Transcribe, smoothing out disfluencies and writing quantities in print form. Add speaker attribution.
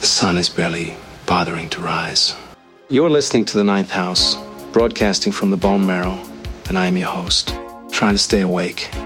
Speaker 1: The sun is barely bothering to rise. You're listening to The Ninth House, broadcasting from the bone marrow, and I am your host, trying to stay awake